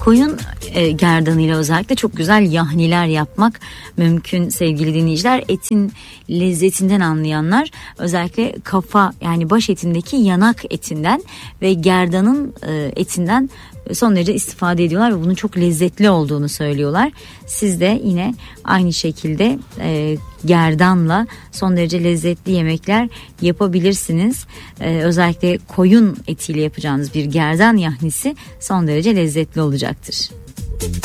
Koyun gerdanıyla özellikle çok güzel yahniler yapmak mümkün sevgili dinleyiciler. Etin lezzetinden anlayanlar özellikle kafa, yani baş etindeki yanak etinden ve gerdanın etinden son derece istifade ediyorlar ve bunun çok lezzetli olduğunu söylüyorlar. Siz de yine aynı şekilde gerdanla son derece lezzetli yemekler yapabilirsiniz. Özellikle koyun etiyle yapacağınız bir gerdan yahnisi son derece lezzetli olacaktır.